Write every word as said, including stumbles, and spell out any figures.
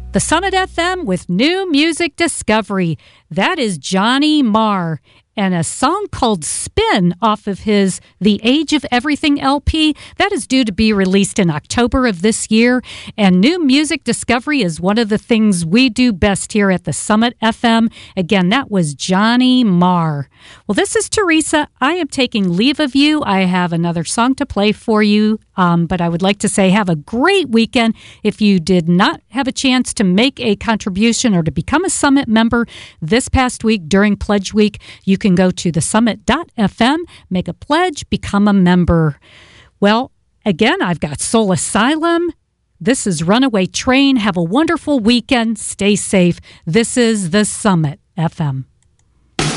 The Summit F M with new music discovery. That is Johnny Marr and a song called Spin off of his The Age of Everything L P. That is due to be released in October of this year. And new music discovery is one of the things we do best here at the Summit F M. Again, that was Johnny Marr. Well, this is Teresa. I am taking leave of you. I have another song to play for you, um, but I would like to say have a great weekend. If you did not have a chance to make a contribution or to become a Summit member this past week during Pledge Week, you can go to the summit dot f m, make a pledge, become a member. Well, again, I've got Soul Asylum. This is Runaway Train. Have a wonderful weekend. Stay safe. This is the Summit F M.